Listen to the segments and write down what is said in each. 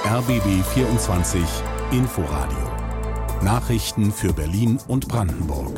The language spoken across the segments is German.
RBB 24 Inforadio. Nachrichten für Berlin und Brandenburg.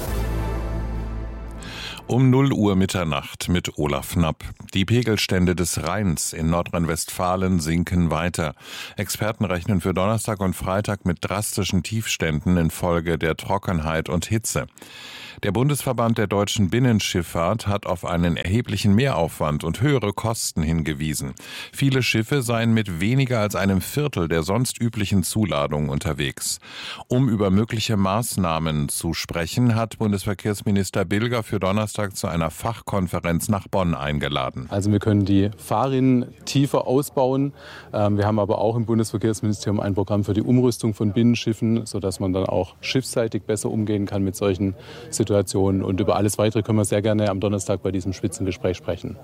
Um 0 Uhr Mitternacht mit Olaf Knapp. Die Pegelstände des Rheins in Nordrhein-Westfalen sinken weiter. Experten rechnen für Donnerstag und Freitag mit drastischen Tiefständen infolge der Trockenheit und Hitze. Der Bundesverband der deutschen Binnenschifffahrt hat auf einen erheblichen Mehraufwand und höhere Kosten hingewiesen. Viele Schiffe seien mit weniger als einem Viertel der sonst üblichen Zuladung unterwegs. Um über mögliche Maßnahmen zu sprechen, hat Bundesverkehrsminister Bilger für Donnerstag zu einer Fachkonferenz nach Bonn eingeladen. Also wir können die Fahrrinnen tiefer ausbauen. Wir haben aber auch im Bundesverkehrsministerium ein Programm für die Umrüstung von Binnenschiffen, sodass man dann auch schiffsseitig besser umgehen kann mit solchen Situationen. Und über alles Weitere können wir sehr gerne am Donnerstag bei diesem Spitzengespräch sprechen.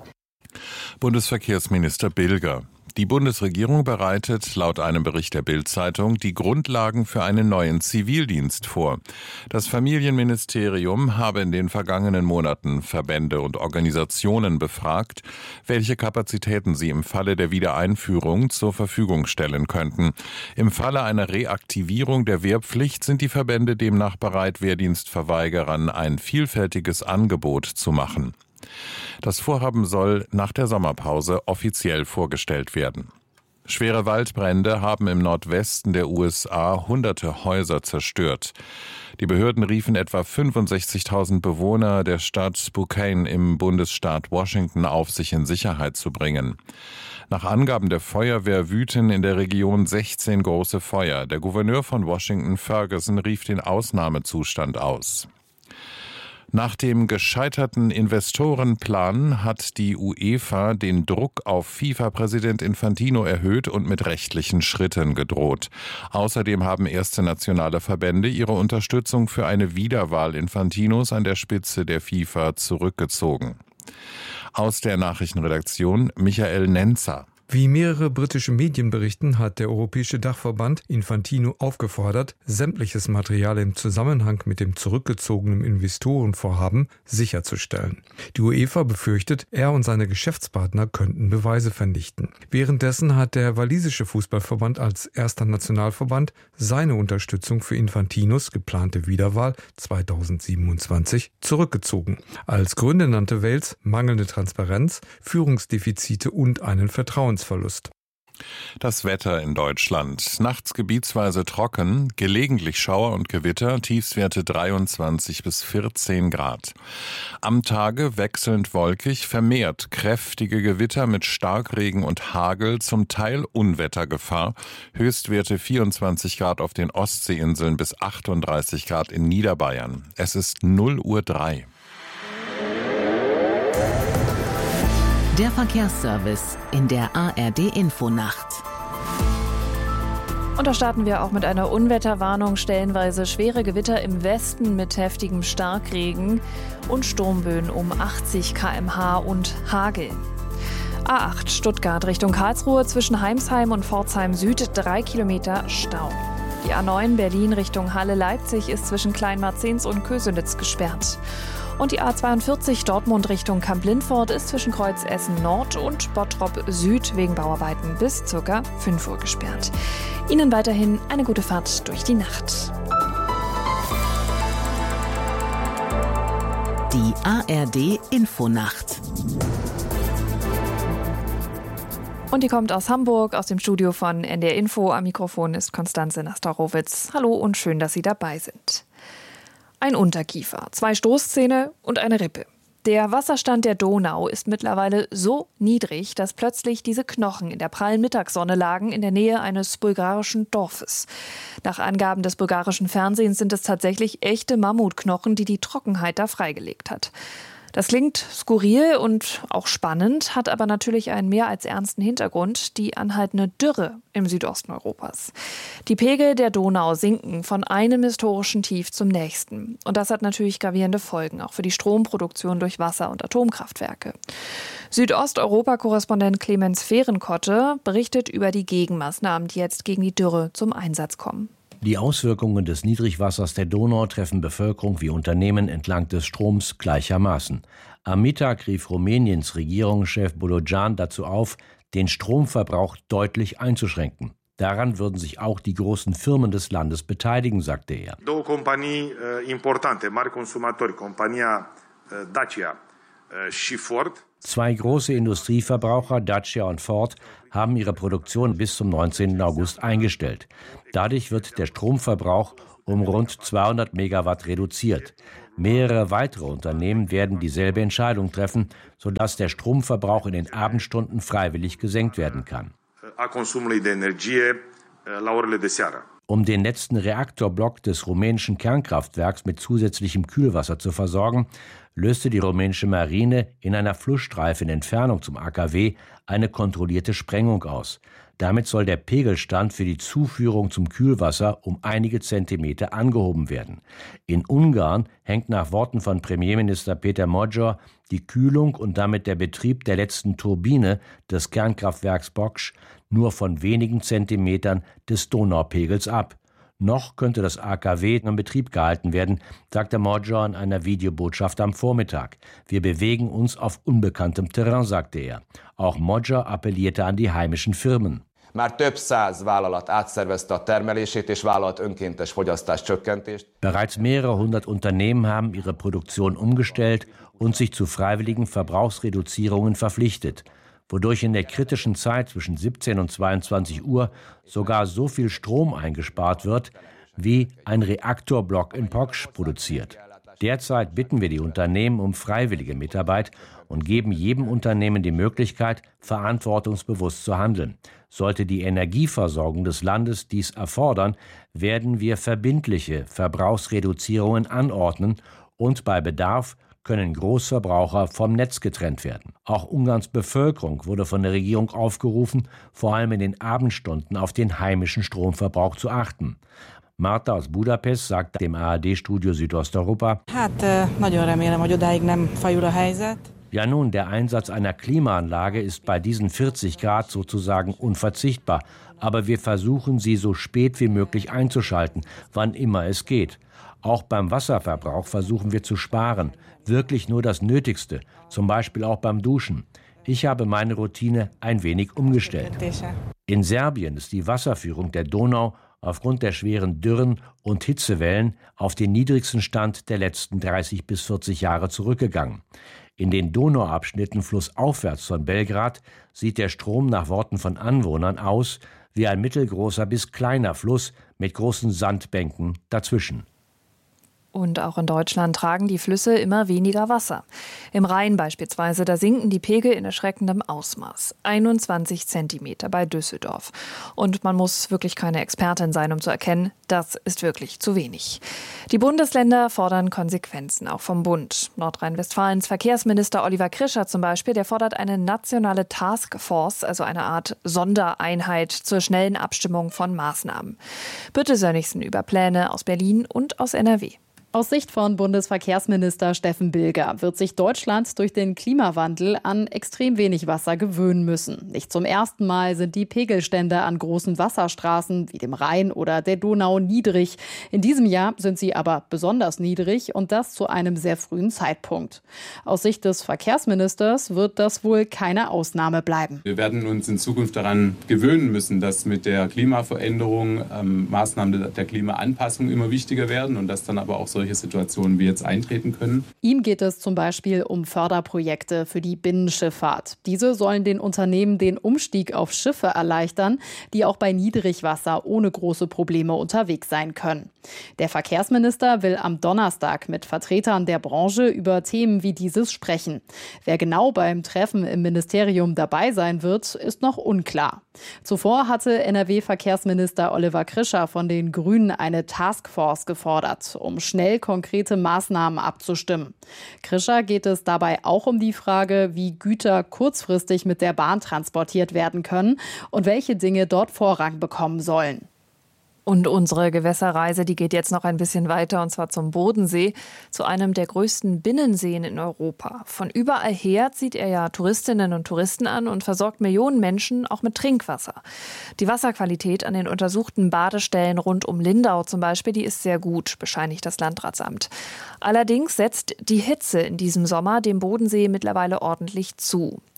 Bundesverkehrsminister Bilger. Die Bundesregierung bereitet laut einem Bericht der Bild-Zeitung die Grundlagen für einen neuen Zivildienst vor. Das Familienministerium habe in den vergangenen Monaten Verbände und Organisationen befragt, welche Kapazitäten sie im Falle der Wiedereinführung zur Verfügung stellen könnten. Im Falle einer Reaktivierung der Wehrpflicht sind die Verbände demnach bereit, Wehrdienstverweigerern ein vielfältiges Angebot zu machen. Das Vorhaben soll nach der Sommerpause offiziell vorgestellt werden. Schwere Waldbrände haben im Nordwesten der USA hunderte Häuser zerstört. Die Behörden riefen etwa 65.000 Bewohner der Stadt Spokane im Bundesstaat Washington auf, sich in Sicherheit zu bringen. Nach Angaben der Feuerwehr wüten in der Region 16 große Feuer. Der Gouverneur von Washington, Ferguson, rief den Ausnahmezustand aus. Nach dem gescheiterten Investorenplan hat die UEFA den Druck auf FIFA-Präsident Infantino erhöht und mit rechtlichen Schritten gedroht. Außerdem haben erste nationale Verbände ihre Unterstützung für eine Wiederwahl Infantinos an der Spitze der FIFA zurückgezogen. Aus der Nachrichtenredaktion Michael Nenzer. Wie mehrere britische Medien berichten, hat der Europäische Dachverband Infantino aufgefordert, sämtliches Material im Zusammenhang mit dem zurückgezogenen Investorenvorhaben sicherzustellen. Die UEFA befürchtet, er und seine Geschäftspartner könnten Beweise vernichten. Währenddessen hat der walisische Fußballverband als erster Nationalverband seine Unterstützung für Infantinos geplante Wiederwahl 2027 zurückgezogen. Als Gründe nannte Wales mangelnde Transparenz, Führungsdefizite und einen Vertrauensverlust. Das Wetter in Deutschland. Nachts gebietsweise trocken, gelegentlich Schauer und Gewitter, Tiefstwerte 23 bis 14 Grad. Am Tage wechselnd wolkig, vermehrt kräftige Gewitter mit Starkregen und Hagel, zum Teil Unwettergefahr. Höchstwerte 24 Grad auf den Ostseeinseln bis 38 Grad in Niederbayern. Es ist 0:03 Uhr. Der Verkehrsservice in der ARD-Infonacht. Und da starten wir auch mit einer Unwetterwarnung. Stellenweise schwere Gewitter im Westen mit heftigem Starkregen und Sturmböen um 80 km/h und Hagel. A8 Stuttgart Richtung Karlsruhe zwischen Heimsheim und Pforzheim Süd 3 Kilometer Stau. Die A9 Berlin Richtung Halle-Leipzig ist zwischen Kleinmarzens und Kösenitz gesperrt. Und die A42 Dortmund Richtung Kamp-Lindfort ist zwischen Kreuz Essen Nord und Bottrop Süd wegen Bauarbeiten bis ca. 5 Uhr gesperrt. Ihnen weiterhin eine gute Fahrt durch die Nacht. Die ARD Infonacht. Und die kommt aus Hamburg, aus dem Studio von NDR Info. Am Mikrofon ist Konstanze Nastorowitz. Hallo und schön, dass Sie dabei sind. Ein Unterkiefer, 2 Stoßzähne und eine Rippe. Der Wasserstand der Donau ist mittlerweile so niedrig, dass plötzlich diese Knochen in der prallen Mittagssonne lagen in der Nähe eines bulgarischen Dorfes. Nach Angaben des bulgarischen Fernsehens sind es tatsächlich echte Mammutknochen, die die Trockenheit da freigelegt hat. Das klingt skurril und auch spannend, hat aber natürlich einen mehr als ernsten Hintergrund, die anhaltende Dürre im Südosten Europas. Die Pegel der Donau sinken von einem historischen Tief zum nächsten. Und das hat natürlich gravierende Folgen, auch für die Stromproduktion durch Wasser- und Atomkraftwerke. Südosteuropa-Korrespondent Clemens Fehrenkotte berichtet über die Gegenmaßnahmen, die jetzt gegen die Dürre zum Einsatz kommen. Die Auswirkungen des Niedrigwassers der Donau treffen Bevölkerung wie Unternehmen entlang des Stroms gleichermaßen. Am Mittag rief Rumäniens Regierungschef Bolojan dazu auf, den Stromverbrauch deutlich einzuschränken. Daran würden sich auch die großen Firmen des Landes beteiligen, sagte er. Două companii importante, mari consumatori, compania Dacia și Ford. Zwei große Industrieverbraucher, Dacia und Ford, haben ihre Produktion bis zum 19. August eingestellt. Dadurch wird der Stromverbrauch um rund 200 Megawatt reduziert. Mehrere weitere Unternehmen werden dieselbe Entscheidung treffen, sodass der Stromverbrauch in den Abendstunden freiwillig gesenkt werden kann. Um den letzten Reaktorblock des rumänischen Kernkraftwerks mit zusätzlichem Kühlwasser zu versorgen, löste die rumänische Marine in einer Flussstreife in Entfernung zum AKW eine kontrollierte Sprengung aus. Damit soll der Pegelstand für die Zuführung zum Kühlwasser um einige Zentimeter angehoben werden. In Ungarn hängt nach Worten von Premierminister Péter Magyar die Kühlung und damit der Betrieb der letzten Turbine des Kernkraftwerks Boksch nur von wenigen Zentimetern des Donaupegels ab. Noch könnte das AKW in Betrieb gehalten werden, sagte Magyar in einer Videobotschaft am Vormittag. Wir bewegen uns auf unbekanntem Terrain, sagte er. Auch Magyar appellierte an die heimischen Firmen. Bereits mehrere hundert Unternehmen haben ihre Produktion umgestellt und sich zu freiwilligen Verbrauchsreduzierungen verpflichtet, wodurch in der kritischen Zeit zwischen 17 und 22 Uhr sogar so viel Strom eingespart wird, wie ein Reaktorblock in Boksch produziert. Derzeit bitten wir die Unternehmen um freiwillige Mitarbeit und geben jedem Unternehmen die Möglichkeit, verantwortungsbewusst zu handeln. Sollte die Energieversorgung des Landes dies erfordern, werden wir verbindliche Verbrauchsreduzierungen anordnen und bei Bedarf können Großverbraucher vom Netz getrennt werden. Auch Ungarns Bevölkerung wurde von der Regierung aufgerufen, vor allem in den Abendstunden auf den heimischen Stromverbrauch zu achten. Marta aus Budapest sagt dem ARD-Studio Südosteuropa: Ja nun, der Einsatz einer Klimaanlage ist bei diesen 40 Grad sozusagen unverzichtbar. Aber wir versuchen, sie so spät wie möglich einzuschalten, wann immer es geht. Auch beim Wasserverbrauch versuchen wir zu sparen. Wirklich nur das Nötigste, zum Beispiel auch beim Duschen. Ich habe meine Routine ein wenig umgestellt. In Serbien ist die Wasserführung der Donau aufgrund der schweren Dürren und Hitzewellen auf den niedrigsten Stand der letzten 30 bis 40 Jahre zurückgegangen. In den Donauabschnitten flussaufwärts von Belgrad sieht der Strom nach Worten von Anwohnern aus wie ein mittelgroßer bis kleiner Fluss mit großen Sandbänken dazwischen. Und auch in Deutschland tragen die Flüsse immer weniger Wasser. Im Rhein beispielsweise, da sinken die Pegel in erschreckendem Ausmaß. 21 Zentimeter bei Düsseldorf. Und man muss wirklich keine Expertin sein, um zu erkennen, das ist wirklich zu wenig. Die Bundesländer fordern Konsequenzen, auch vom Bund. Nordrhein-Westfalens Verkehrsminister Oliver Krischer zum Beispiel, der fordert eine nationale Taskforce, also eine Art Sondereinheit zur schnellen Abstimmung von Maßnahmen. Birte Sönnigsen über Pläne aus Berlin und aus NRW. Aus Sicht von Bundesverkehrsminister Steffen Bilger wird sich Deutschland durch den Klimawandel an extrem wenig Wasser gewöhnen müssen. Nicht zum ersten Mal sind die Pegelstände an großen Wasserstraßen wie dem Rhein oder der Donau niedrig. In diesem Jahr sind sie aber besonders niedrig und das zu einem sehr frühen Zeitpunkt. Aus Sicht des Verkehrsministers wird das wohl keine Ausnahme bleiben. Wir werden uns in Zukunft daran gewöhnen müssen, dass mit der Klimaveränderung Maßnahmen der Klimaanpassung immer wichtiger werden und dass dann aber auch solche Situationen wie jetzt eintreten können. Ihm geht es zum Beispiel um Förderprojekte für die Binnenschifffahrt. Diese sollen den Unternehmen den Umstieg auf Schiffe erleichtern, die auch bei Niedrigwasser ohne große Probleme unterwegs sein können. Der Verkehrsminister will am Donnerstag mit Vertretern der Branche über Themen wie dieses sprechen. Wer genau beim Treffen im Ministerium dabei sein wird, ist noch unklar. Zuvor hatte NRW-Verkehrsminister Oliver Krischer von den Grünen eine Taskforce gefordert, um schnell konkrete Maßnahmen abzustimmen. Krischer geht es dabei auch um die Frage, wie Güter kurzfristig mit der Bahn transportiert werden können und welche Dinge dort Vorrang bekommen sollen. Und unsere Gewässerreise, die geht jetzt noch ein bisschen weiter, und zwar zum Bodensee, zu einem der größten Binnenseen in Europa. Von überall her zieht er ja Touristinnen und Touristen an und versorgt Millionen Menschen auch mit Trinkwasser. Die Wasserqualität an den untersuchten Badestellen rund um Lindau zum Beispiel, die ist sehr gut, bescheinigt das Landratsamt. Allerdings setzt die Hitze in diesem Sommer dem Bodensee mittlerweile ordentlich zu.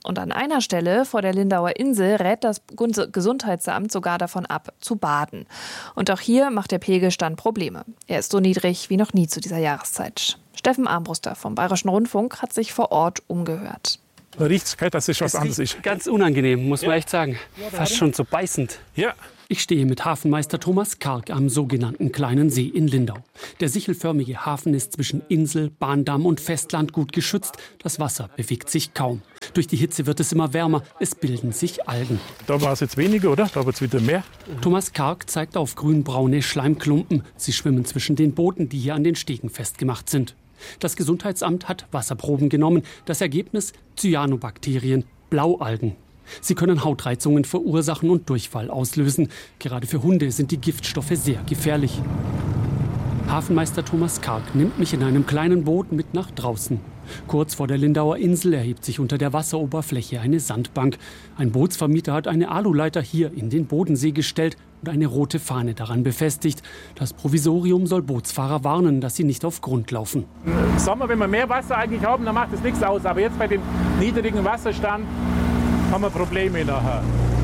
Und an einer Stelle vor der Lindauer Insel rät das Gesundheitsamt sogar davon ab, zu baden. Und auch hier macht der Pegelstand Probleme. Er ist so niedrig wie noch nie zu dieser Jahreszeit. Steffen Armbruster vom Bayerischen Rundfunk hat sich vor Ort umgehört. Man riecht, dass es was anderes ist. Ganz unangenehm, muss man echt sagen. Fast schon so beißend. Ja. Ich stehe mit Hafenmeister Thomas Karg am sogenannten Kleinen See in Lindau. Der sichelförmige Hafen ist zwischen Insel, Bahndamm und Festland gut geschützt. Das Wasser bewegt sich kaum. Durch die Hitze wird es immer wärmer. Es bilden sich Algen. Da war es jetzt weniger, oder? Da wird es wieder mehr. Thomas Karg zeigt auf grünbraune Schleimklumpen. Sie schwimmen zwischen den Booten, die hier an den Stegen festgemacht sind. Das Gesundheitsamt hat Wasserproben genommen. Das Ergebnis: Cyanobakterien, Blaualgen. Sie können Hautreizungen verursachen und Durchfall auslösen. Gerade für Hunde sind die Giftstoffe sehr gefährlich. Hafenmeister Thomas Karg nimmt mich in einem kleinen Boot mit nach draußen. Kurz vor der Lindauer Insel erhebt sich unter der Wasseroberfläche eine Sandbank. Ein Bootsvermieter hat eine Aluleiter hier in den Bodensee gestellt und eine rote Fahne daran befestigt. Das Provisorium soll Bootsfahrer warnen, dass sie nicht auf Grund laufen. Im Sommer, wenn wir mehr Wasser eigentlich haben, dann macht das nichts aus. Aber jetzt bei dem niedrigen Wasserstand haben wir Probleme nachher.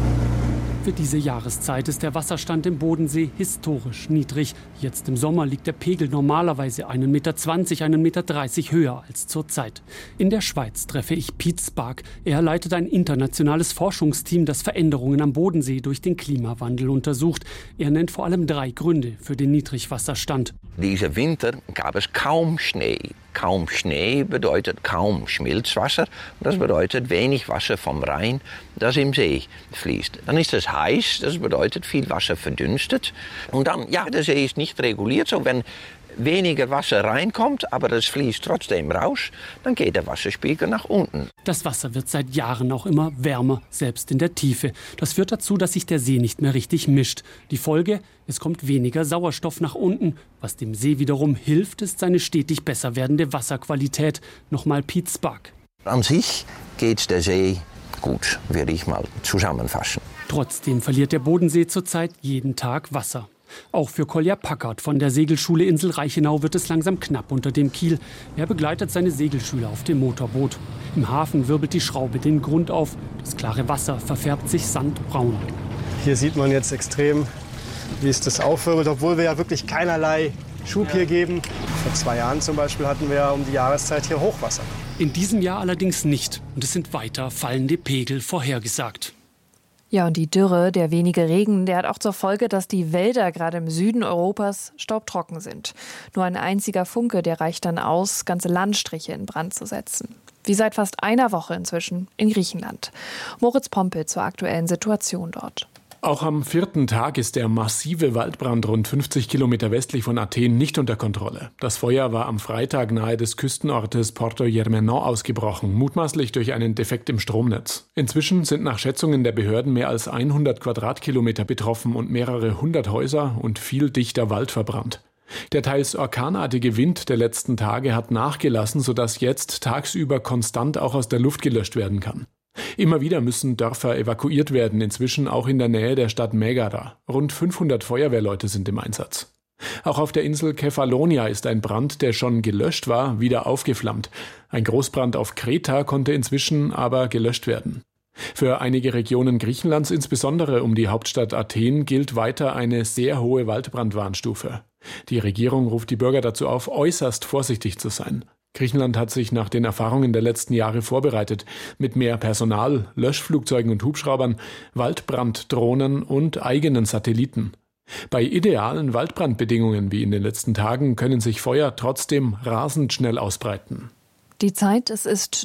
Für diese Jahreszeit ist der Wasserstand im Bodensee historisch niedrig. Jetzt im Sommer liegt der Pegel normalerweise 1,20 Meter, 1,30 Meter höher als zurzeit. In der Schweiz treffe ich Piet Spark. Er leitet ein internationales Forschungsteam, das Veränderungen am Bodensee durch den Klimawandel untersucht. Er nennt vor allem 3 Gründe für den Niedrigwasserstand. Diesen Winter gab es kaum Schnee. Kaum Schnee bedeutet kaum Schmelzwasser. Das bedeutet wenig Wasser vom Rhein, das im See fließt. Dann ist es heiß, das bedeutet viel Wasser verdünstet. Und dann, ja, der See ist nicht reguliert, so wenn weniger Wasser reinkommt, aber das fließt trotzdem raus, dann geht der Wasserspiegel nach unten. Das Wasser wird seit Jahren auch immer wärmer, selbst in der Tiefe. Das führt dazu, dass sich der See nicht mehr richtig mischt. Die Folge: es kommt weniger Sauerstoff nach unten. Was dem See wiederum hilft, ist seine stetig besser werdende Wasserqualität. Nochmal Piet Spark. An sich geht der See gut, würde ich mal zusammenfassen. Trotzdem verliert der Bodensee zurzeit jeden Tag Wasser. Auch für Kolja Packard von der Segelschule Insel Reichenau wird es langsam knapp unter dem Kiel. Er begleitet seine Segelschüler auf dem Motorboot. Im Hafen wirbelt die Schraube den Grund auf. Das klare Wasser verfärbt sich sandbraun. Hier sieht man jetzt extrem, wie es das aufwirbelt, obwohl wir ja wirklich keinerlei Schub hier geben. Vor 2 Jahren zum Beispiel hatten wir um die Jahreszeit hier Hochwasser. In diesem Jahr allerdings nicht. Und es sind weiter fallende Pegel vorhergesagt. Ja, und die Dürre, der wenige Regen, der hat auch zur Folge, dass die Wälder gerade im Süden Europas staubtrocken sind. Nur ein einziger Funke, der reicht dann aus, ganze Landstriche in Brand zu setzen. Wie seit fast einer Woche inzwischen in Griechenland. Moritz Pompel zur aktuellen Situation dort. Auch am 4. Tag ist der massive Waldbrand rund 50 Kilometer westlich von Athen nicht unter Kontrolle. Das Feuer war am Freitag nahe des Küstenortes Porto Germenon ausgebrochen, mutmaßlich durch einen Defekt im Stromnetz. Inzwischen sind nach Schätzungen der Behörden mehr als 100 Quadratkilometer betroffen und mehrere hundert Häuser und viel dichter Wald verbrannt. Der teils orkanartige Wind der letzten Tage hat nachgelassen, sodass jetzt tagsüber konstant auch aus der Luft gelöscht werden kann. Immer wieder müssen Dörfer evakuiert werden, inzwischen auch in der Nähe der Stadt Megara. Rund 500 Feuerwehrleute sind im Einsatz. Auch auf der Insel Kefalonia ist ein Brand, der schon gelöscht war, wieder aufgeflammt. Ein Großbrand auf Kreta konnte inzwischen aber gelöscht werden. Für einige Regionen Griechenlands, insbesondere um die Hauptstadt Athen, gilt weiter eine sehr hohe Waldbrandwarnstufe. Die Regierung ruft die Bürger dazu auf, äußerst vorsichtig zu sein. Griechenland hat sich nach den Erfahrungen der letzten Jahre vorbereitet, mit mehr Personal, Löschflugzeugen und Hubschraubern, Waldbranddrohnen und eigenen Satelliten. Bei idealen Waldbrandbedingungen wie in den letzten Tagen können sich Feuer trotzdem rasend schnell ausbreiten. Die Zeit, es ist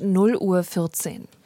0:14 Uhr.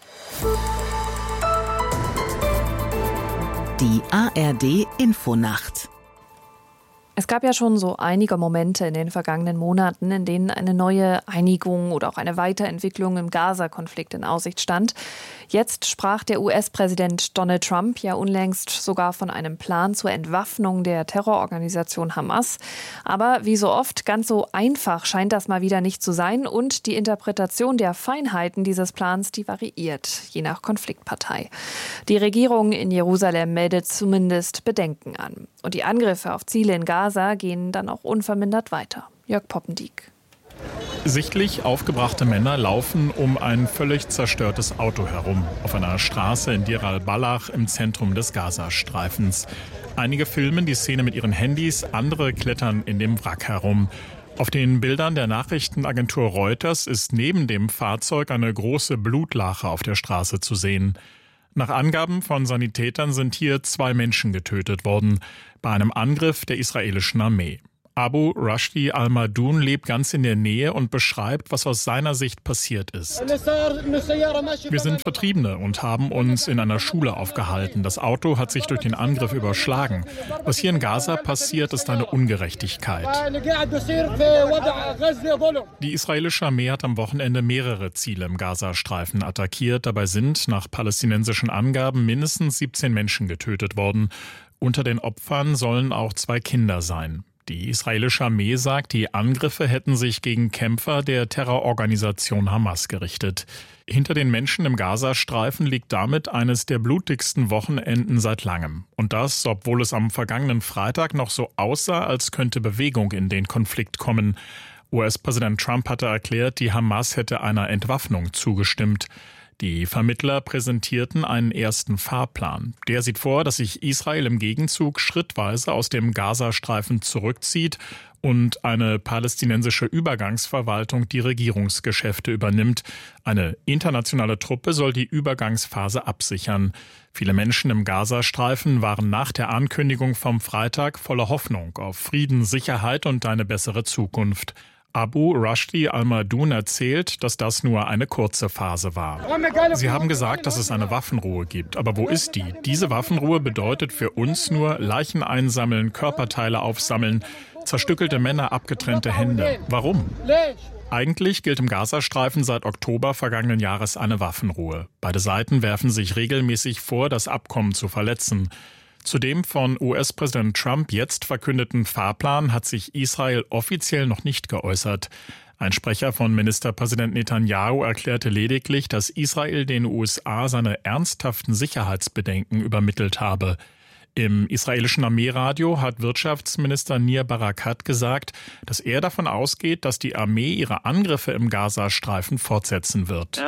Die ARD Infonacht. Es gab ja schon so einige Momente in den vergangenen Monaten, in denen eine neue Einigung oder auch eine Weiterentwicklung im Gaza-Konflikt in Aussicht stand. Jetzt sprach der US-Präsident Donald Trump ja unlängst sogar von einem Plan zur Entwaffnung der Terrororganisation Hamas. Aber wie so oft, ganz so einfach scheint das mal wieder nicht zu sein. Und die Interpretation der Feinheiten dieses Plans, die variiert, je nach Konfliktpartei. Die Regierung in Jerusalem meldet zumindest Bedenken an. Und die Angriffe auf Ziele in Gaza gehen dann auch unvermindert weiter. Jörg Poppendiek. Sichtlich aufgebrachte Männer laufen um ein völlig zerstörtes Auto herum, auf einer Straße in Deir al-Balach im Zentrum des Gazastreifens. Einige filmen die Szene mit ihren Handys, andere klettern in dem Wrack herum. Auf den Bildern der Nachrichtenagentur Reuters ist neben dem Fahrzeug eine große Blutlache auf der Straße zu sehen. Nach Angaben von Sanitätern sind hier 2 Menschen getötet worden, bei einem Angriff der israelischen Armee. Abu Rashdi al-Madoun lebt ganz in der Nähe und beschreibt, was aus seiner Sicht passiert ist. Wir sind Vertriebene und haben uns in einer Schule aufgehalten. Das Auto hat sich durch den Angriff überschlagen. Was hier in Gaza passiert, ist eine Ungerechtigkeit. Die israelische Armee hat am Wochenende mehrere Ziele im Gazastreifen attackiert. Dabei sind nach palästinensischen Angaben mindestens 17 Menschen getötet worden. Unter den Opfern sollen auch 2 Kinder sein. Die israelische Armee sagt, die Angriffe hätten sich gegen Kämpfer der Terrororganisation Hamas gerichtet. Hinter den Menschen im Gazastreifen liegt damit eines der blutigsten Wochenenden seit langem. Und das, obwohl es am vergangenen Freitag noch so aussah, als könnte Bewegung in den Konflikt kommen. US-Präsident Trump hatte erklärt, die Hamas hätte einer Entwaffnung zugestimmt. Die Vermittler präsentierten einen ersten Fahrplan. Der sieht vor, dass sich Israel im Gegenzug schrittweise aus dem Gazastreifen zurückzieht und eine palästinensische Übergangsverwaltung die Regierungsgeschäfte übernimmt. Eine internationale Truppe soll die Übergangsphase absichern. Viele Menschen im Gazastreifen waren nach der Ankündigung vom Freitag voller Hoffnung auf Frieden, Sicherheit und eine bessere Zukunft. Abu Rashdi al-Madoun erzählt, dass das nur eine kurze Phase war. Sie haben gesagt, dass es eine Waffenruhe gibt. Aber wo ist die? Diese Waffenruhe bedeutet für uns nur Leichen einsammeln, Körperteile aufsammeln, zerstückelte Männer, abgetrennte Hände. Warum? Eigentlich gilt im Gazastreifen seit Oktober vergangenen Jahres eine Waffenruhe. Beide Seiten werfen sich regelmäßig vor, das Abkommen zu verletzen. Zu dem von US-Präsident Trump jetzt verkündeten Fahrplan hat sich Israel offiziell noch nicht geäußert. Ein Sprecher von Ministerpräsident Netanyahu erklärte lediglich, dass Israel den USA seine ernsthaften Sicherheitsbedenken übermittelt habe. Im israelischen Armeeradio hat Wirtschaftsminister Nir Barakat gesagt, dass er davon ausgeht, dass die Armee ihre Angriffe im Gazastreifen fortsetzen wird.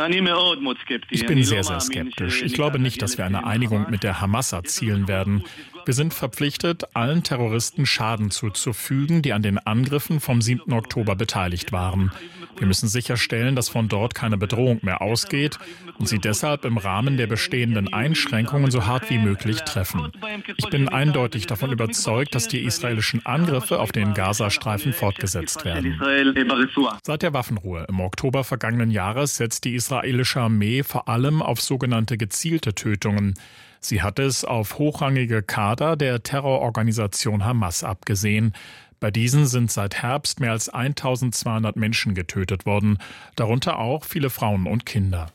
Ich bin sehr, sehr skeptisch. Ich glaube nicht, dass wir eine Einigung mit der Hamas erzielen werden. Wir sind verpflichtet, allen Terroristen Schaden zuzufügen, die an den Angriffen vom 7. Oktober beteiligt waren. Wir müssen sicherstellen, dass von dort keine Bedrohung mehr ausgeht und sie deshalb im Rahmen der bestehenden Einschränkungen so hart wie möglich treffen. Ich bin eindeutig davon überzeugt, dass die israelischen Angriffe auf den Gazastreifen fortgesetzt werden. Seit der Waffenruhe im Oktober vergangenen Jahres setzt die israelische Armee vor allem auf sogenannte gezielte Tötungen. Sie hat es auf hochrangige Kader der Terrororganisation Hamas abgesehen. Bei diesen sind seit Herbst mehr als 1200 Menschen getötet worden, darunter auch viele Frauen und Kinder.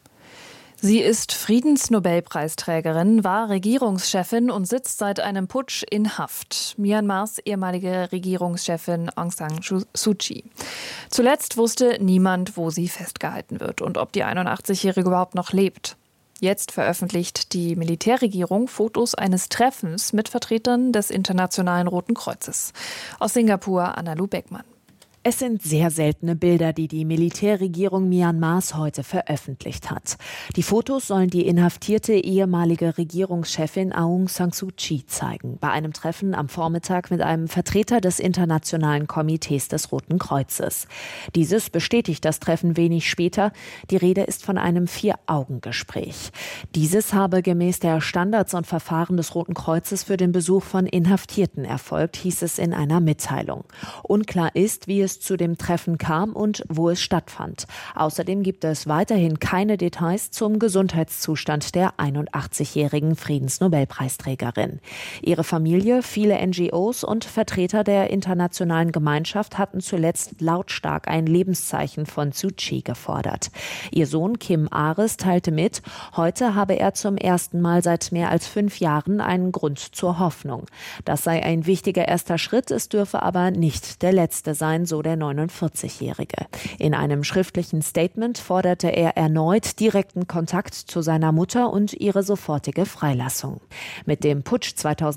Sie ist Friedensnobelpreisträgerin, war Regierungschefin und sitzt seit einem Putsch in Haft. Myanmars ehemalige Regierungschefin Aung San Suu Kyi. Zuletzt wusste niemand, wo sie festgehalten wird und ob die 81-Jährige überhaupt noch lebt. Jetzt veröffentlicht die Militärregierung Fotos eines Treffens mit Vertretern des Internationalen Roten Kreuzes. Aus Singapur, Anna-Lu Beckmann. Es sind sehr seltene Bilder, die die Militärregierung Myanmars heute veröffentlicht hat. Die Fotos sollen die inhaftierte ehemalige Regierungschefin Aung San Suu Kyi zeigen, bei einem Treffen am Vormittag mit einem Vertreter des Internationalen Komitees des Roten Kreuzes. Dieses bestätigt das Treffen wenig später. Die Rede ist von einem 4-Augen-Gespräch. Dieses habe gemäß der Standards und Verfahren des Roten Kreuzes für den Besuch von Inhaftierten erfolgt, hieß es in einer Mitteilung. Unklar ist, wie es zu dem Treffen kam und wo es stattfand. Außerdem gibt es weiterhin keine Details zum Gesundheitszustand der 81-jährigen Friedensnobelpreisträgerin. Ihre Familie, viele NGOs und Vertreter der internationalen Gemeinschaft hatten zuletzt lautstark ein Lebenszeichen von Suu Kyi gefordert. Ihr Sohn Kim Aris teilte mit, heute habe er zum ersten Mal seit mehr als 5 Jahren einen Grund zur Hoffnung. Das sei ein wichtiger erster Schritt, es dürfe aber nicht der letzte sein, so so der 49-Jährige. In einem schriftlichen Statement forderte er erneut direkten Kontakt zu seiner Mutter und ihre sofortige Freilassung. Mit dem Putsch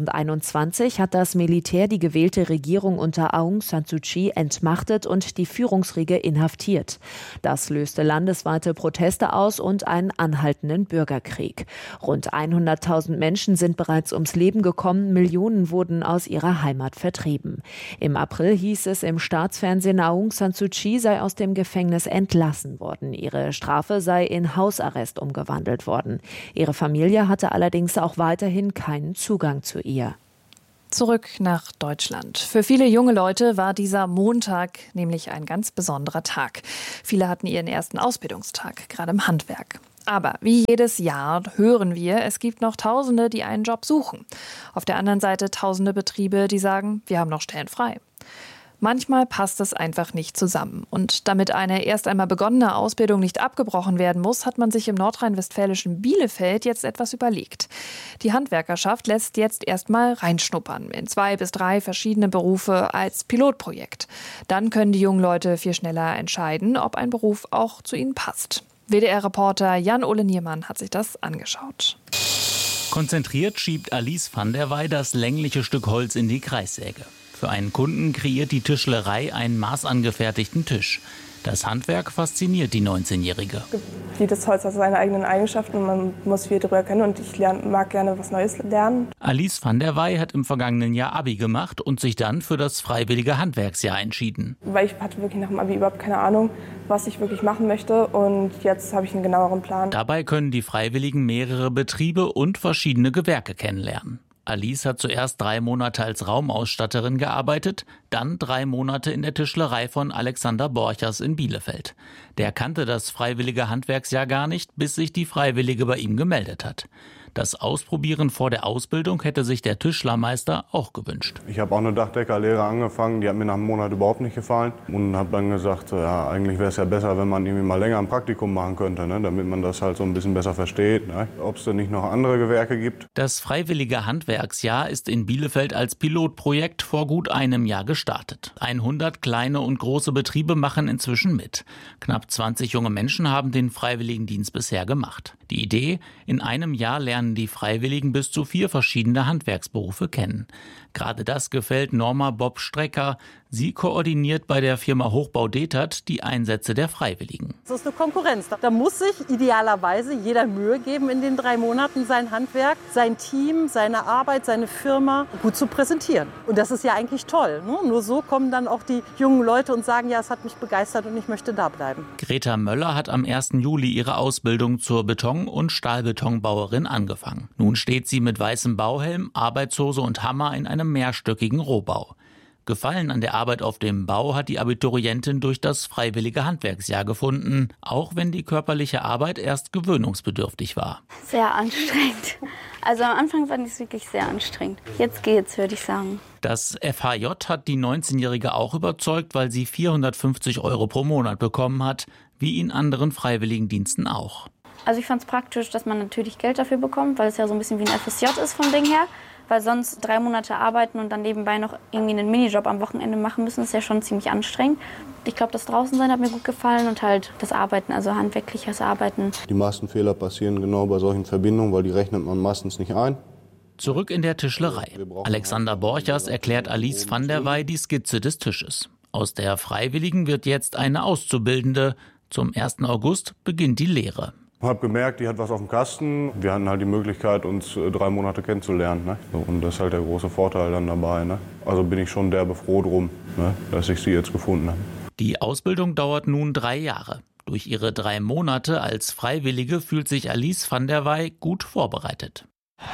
2021 hat das Militär die gewählte Regierung unter Aung San Suu Kyi entmachtet und die Führungsriege inhaftiert. Das löste landesweite Proteste aus und einen anhaltenden Bürgerkrieg. Rund 100.000 Menschen sind bereits ums Leben gekommen, Millionen wurden aus ihrer Heimat vertrieben. Im April hieß es im Staatsfernsehen, Aung San Suu Kyi sei aus dem Gefängnis entlassen worden. Ihre Strafe sei in Hausarrest umgewandelt worden. Ihre Familie hatte allerdings auch weiterhin keinen Zugang zu ihr. Zurück nach Deutschland. Für viele junge Leute war dieser Montag nämlich ein ganz besonderer Tag. Viele hatten ihren ersten Ausbildungstag, gerade im Handwerk. Aber wie jedes Jahr hören wir, es gibt noch Tausende, die einen Job suchen. Auf der anderen Seite Tausende Betriebe, die sagen, wir haben noch Stellen frei. Manchmal passt es einfach nicht zusammen. Und damit eine erst einmal begonnene Ausbildung nicht abgebrochen werden muss, hat man sich im nordrhein-westfälischen Bielefeld jetzt etwas überlegt. Die Handwerkerschaft lässt jetzt erstmal reinschnuppern in 2 bis 3 verschiedene Berufe als Pilotprojekt. Dann können die jungen Leute viel schneller entscheiden, ob ein Beruf auch zu ihnen passt. WDR-Reporter Jan-Ole Niermann hat sich das angeschaut. Konzentriert schiebt Alice van der Wey das längliche Stück Holz in die Kreissäge. Für einen Kunden kreiert die Tischlerei einen maßangefertigten Tisch. Das Handwerk fasziniert die 19-Jährige. Jedes Holz hat seine eigenen Eigenschaften und man muss viel darüber kennen und ich mag gerne was Neues lernen. Alice van der Wey hat im vergangenen Jahr Abi gemacht und sich dann für das freiwillige Handwerksjahr entschieden. Weil ich hatte wirklich nach dem Abi überhaupt keine Ahnung, was ich wirklich machen möchte und jetzt habe ich einen genaueren Plan. Dabei können die Freiwilligen mehrere Betriebe und verschiedene Gewerke kennenlernen. Alice hat zuerst 3 Monate als Raumausstatterin gearbeitet, dann 3 Monate in der Tischlerei von Alexander Borchers in Bielefeld. Der kannte das freiwillige Handwerksjahr gar nicht, bis sich die Freiwillige bei ihm gemeldet hat. Das Ausprobieren vor der Ausbildung hätte sich der Tischlermeister auch gewünscht. Ich habe auch eine Dachdeckerlehre angefangen, die hat mir nach einem Monat überhaupt nicht gefallen. Und habe dann gesagt, ja, eigentlich wäre es ja besser, wenn man irgendwie mal länger ein Praktikum machen könnte, ne, damit man das halt so ein bisschen besser versteht. Ne? Ob es denn nicht noch andere Gewerke gibt. Das freiwillige Handwerksjahr ist in Bielefeld als Pilotprojekt vor gut einem Jahr gestartet. 100 kleine und große Betriebe machen inzwischen mit. Knapp 20 junge Menschen haben den Freiwilligendienst bisher gemacht. Die Idee, in einem Jahr lernen die Freiwilligen bis zu 4 verschiedene Handwerksberufe kennen. Gerade das gefällt Norma Bob-Strecker. Sie koordiniert bei der Firma Hochbau Detert die Einsätze der Freiwilligen. Das ist eine Konkurrenz. Da muss sich idealerweise jeder Mühe geben, in den 3 Monaten sein Handwerk, sein Team, seine Arbeit, seine Firma gut zu präsentieren. Und das ist ja eigentlich toll. Ne? Nur so kommen dann auch die jungen Leute und sagen, ja, es hat mich begeistert und ich möchte da bleiben. Greta Möller hat am 1. Juli ihre Ausbildung zur Beton- und Stahlbetonbauerin angefangen. Nun steht sie mit weißem Bauhelm, Arbeitshose und Hammer in einem mehrstöckigen Rohbau. Gefallen an der Arbeit auf dem Bau hat die Abiturientin durch das freiwillige Handwerksjahr gefunden, auch wenn die körperliche Arbeit erst gewöhnungsbedürftig war. Sehr anstrengend. Also am Anfang fand ich es wirklich sehr anstrengend. Jetzt geht's, würde ich sagen. Das FHJ hat die 19-Jährige auch überzeugt, weil sie 450 € pro Monat bekommen hat, wie in anderen Freiwilligendiensten auch. Also ich fand es praktisch, dass man natürlich Geld dafür bekommt, weil es ja so ein bisschen wie ein FSJ ist vom Ding her. Weil sonst 3 Monate arbeiten und dann nebenbei noch irgendwie einen Minijob am Wochenende machen müssen, ist ja schon ziemlich anstrengend. Ich glaube, das Draußensein hat mir gut gefallen und halt das Arbeiten, also handwerkliches Arbeiten. Die meisten Fehler passieren genau bei solchen Verbindungen, weil die rechnet man meistens nicht ein. Zurück in der Tischlerei. Alexander Borchers erklärt Alice van der Wey die Skizze des Tisches. Aus der Freiwilligen wird jetzt eine Auszubildende. Zum 1. August beginnt die Lehre. Ich habe gemerkt, die hat was auf dem Kasten. Wir hatten halt die Möglichkeit, uns 3 Monate kennenzulernen. Ne? Und das ist halt der große Vorteil dann dabei. Ne? Also bin ich schon derbe froh drum, ne? Dass ich sie jetzt gefunden habe. Die Ausbildung dauert nun 3 Jahre. Durch ihre 3 Monate als Freiwillige fühlt sich Alice van der Wey gut vorbereitet.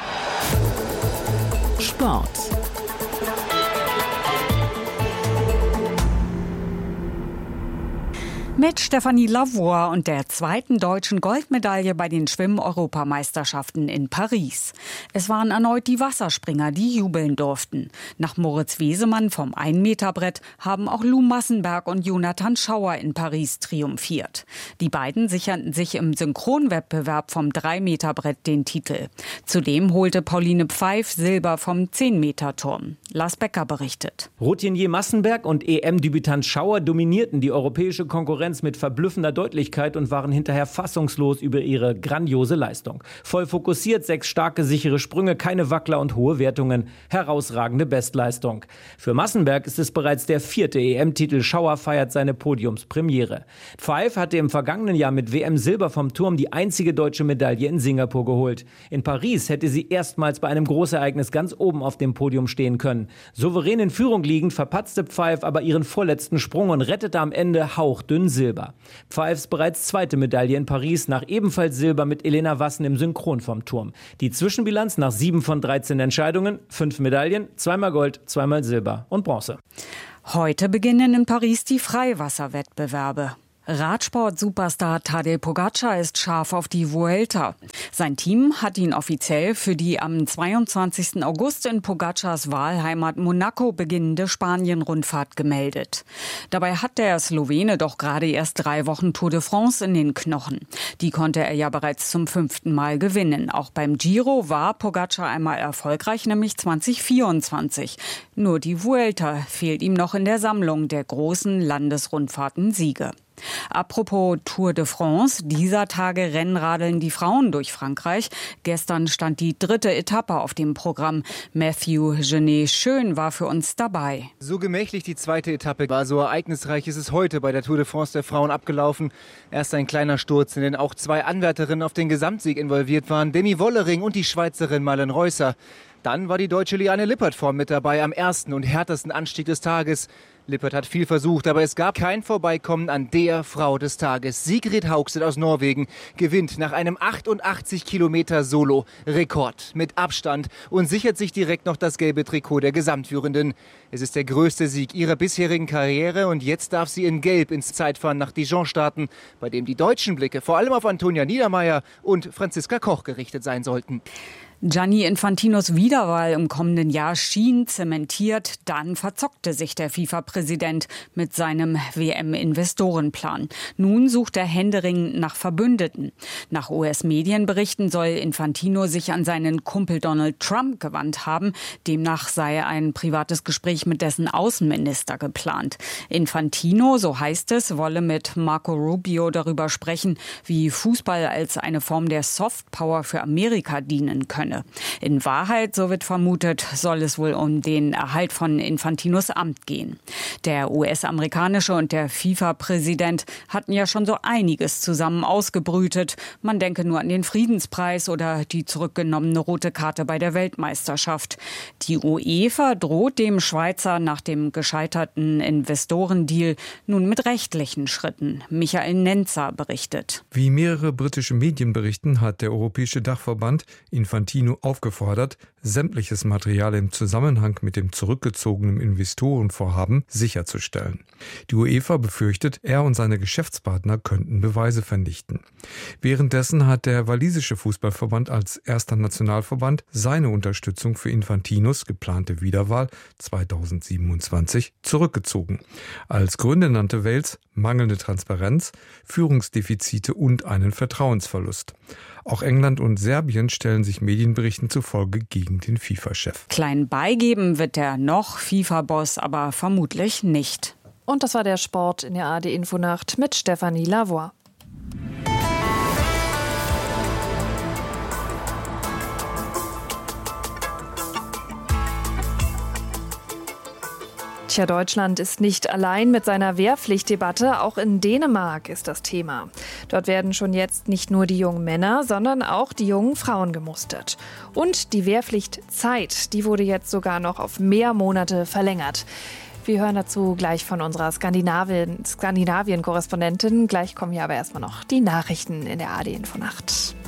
Sport. Mit Stefanie Lavoie und der zweiten deutschen Goldmedaille bei den Schwimm-Europameisterschaften in Paris. Es waren erneut die Wasserspringer, die jubeln durften. Nach Moritz Wesemann vom 1-Meter-Brett haben auch Lou Massenberg und Jonathan Schauer in Paris triumphiert. Die beiden sicherten sich im Synchronwettbewerb vom 3-Meter-Brett den Titel. Zudem holte Pauline Pfeif Silber vom 10-Meter-Turm. Lars Becker berichtet. Routinier Massenberg und EM-Debütant Schauer dominierten die europäische Konkurrenz mit verblüffender Deutlichkeit und waren hinterher fassungslos über ihre grandiose Leistung. Voll fokussiert, 6 starke, sichere Sprünge, keine Wackler und hohe Wertungen. Herausragende Bestleistung. Für Massenberg ist es bereits der 4. EM-Titel. Schauer feiert seine Podiumspremiere. Pfeif hatte im vergangenen Jahr mit WM-Silber vom Turm die einzige deutsche Medaille in Singapur geholt. In Paris hätte sie erstmals bei einem Großereignis ganz oben auf dem Podium stehen können. Souverän in Führung liegend verpatzte Pfeif aber ihren vorletzten Sprung und rettete am Ende hauchdünn Silber. Pfeifs bereits 2. Medaille in Paris, nach ebenfalls Silber mit Elena Wassen im Synchron vom Turm. Die Zwischenbilanz nach 7 von 13 Entscheidungen, 5 Medaillen, 2-mal Gold, 2-mal Silber und Bronze. Heute beginnen in Paris die Freiwasserwettbewerbe. Radsport-Superstar Tadej Pogačar ist scharf auf die Vuelta. Sein Team hat ihn offiziell für die am 22. August in Pogačars Wahlheimat Monaco beginnende Spanien-Rundfahrt gemeldet. Dabei hat der Slowene doch gerade erst 3 Wochen Tour de France in den Knochen. Die konnte er ja bereits zum 5. Mal gewinnen. Auch beim Giro war Pogačar einmal erfolgreich, nämlich 2024. Nur die Vuelta fehlt ihm noch in der Sammlung der großen Landesrundfahrten-Siege. Apropos Tour de France, dieser Tage Rennradeln die Frauen durch Frankreich. Gestern stand die 3. Etappe auf dem Programm. Matthew Genet-Schön war für uns dabei. So gemächlich die 2. Etappe war, so ereignisreich ist es heute bei der Tour de France der Frauen abgelaufen. Erst ein kleiner Sturz, in den auch 2 Anwärterinnen auf den Gesamtsieg involviert waren, Demi Wollering und die Schweizerin Malen Reusser. Dann war die deutsche Liane Lippert vorn mit dabei am ersten und härtesten Anstieg des Tages. Lippert hat viel versucht, aber es gab kein Vorbeikommen an der Frau des Tages. Sigrid Haugstedt aus Norwegen gewinnt nach einem 88 Kilometer Solo Rekord mit Abstand und sichert sich direkt noch das gelbe Trikot der Gesamtführenden. Es ist der größte Sieg ihrer bisherigen Karriere und jetzt darf sie in Gelb ins Zeitfahren nach Dijon starten, bei dem die deutschen Blicke vor allem auf Antonia Niedermeyer und Franziska Koch gerichtet sein sollten. Gianni Infantinos Wiederwahl im kommenden Jahr schien zementiert. Dann verzockte sich der FIFA-Präsident mit seinem WM-Investorenplan. Nun sucht er händeringend nach Verbündeten. Nach US-Medienberichten soll Infantino sich an seinen Kumpel Donald Trump gewandt haben. Demnach sei ein privates Gespräch mit dessen Außenminister geplant. Infantino, so heißt es, wolle mit Marco Rubio darüber sprechen, wie Fußball als eine Form der Softpower für Amerika dienen könne. In Wahrheit, so wird vermutet, soll es wohl um den Erhalt von Infantinos Amt gehen. Der US-amerikanische und der FIFA-Präsident hatten ja schon so einiges zusammen ausgebrütet. Man denke nur an den Friedenspreis oder die zurückgenommene rote Karte bei der Weltmeisterschaft. Die UEFA droht dem Schweizer nach dem gescheiterten Investorendeal nun mit rechtlichen Schritten. Michael Nenzer berichtet. Wie mehrere britische Medien berichten, hat der Europäische Dachverband Infantino aufgefordert, sämtliches Material im Zusammenhang mit dem zurückgezogenen Investorenvorhaben sicherzustellen. Die UEFA befürchtet, er und seine Geschäftspartner könnten Beweise vernichten. Währenddessen hat der walisische Fußballverband als erster Nationalverband seine Unterstützung für Infantinos geplante Wiederwahl 2027 zurückgezogen. Als Gründe nannte Wales mangelnde Transparenz, Führungsdefizite und einen Vertrauensverlust. Auch England und Serbien stellen sich Medienberichten zufolge gegen den FIFA-Chef. Klein beigeben wird der noch FIFA-Boss aber vermutlich nicht. Und das war der Sport in der ARD-Infonacht mit Stefanie Lavoie. Tja, Deutschland ist nicht allein mit seiner Wehrpflichtdebatte. Auch in Dänemark ist das Thema. Dort werden schon jetzt nicht nur die jungen Männer, sondern auch die jungen Frauen gemustert. Und die Wehrpflichtzeit, die wurde jetzt sogar noch auf mehr Monate verlängert. Wir hören dazu gleich von unserer Skandinavien-Korrespondentin. Gleich kommen hier aber erstmal noch die Nachrichten in der ARD-Infonacht.